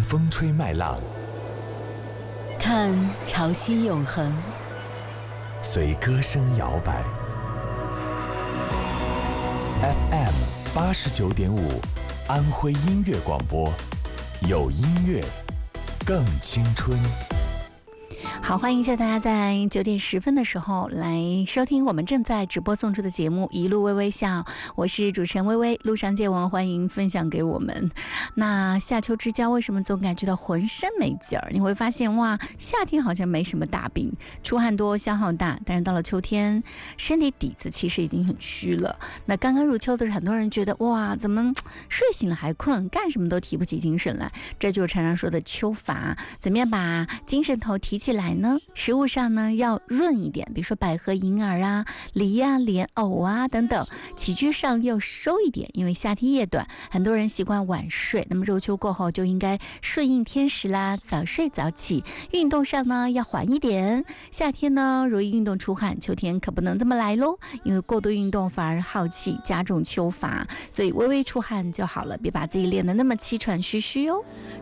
风吹麦浪， 看潮汐永恒， 随歌声摇摆。FM89.5，安徽音乐广播，有音乐，更青春。 好，欢迎一下大家在9点10分的时候来收听我们正在直播送出的节目《一路微微笑》，我是主持人微微，路上见闻，欢迎分享给我们。那夏秋之交为什么总感觉到浑身没劲儿？你会发现哇，夏天好像没什么大病，出汗多消耗大，但是到了秋天身体底子其实已经很虚了。那刚刚入秋的时候，很多人觉得哇，怎么睡醒了还困，干什么都提不起精神来，这就是常常说的秋乏。怎么样把精神头提起来呢？食物上呢要润一点，比如说百合、银耳啊、梨啊、莲藕啊等等。起居上要收一点，因为夏天夜短，很多人习惯晚睡，那么入秋过后就应该顺应天时啦，早睡早起。运动上呢要缓一点，夏天呢容易运动出汗，秋天可不能这么来咯，因为过度运动反而耗气，加重秋乏，所以微微出汗就好了，别把自己练得那么气喘吁吁哦。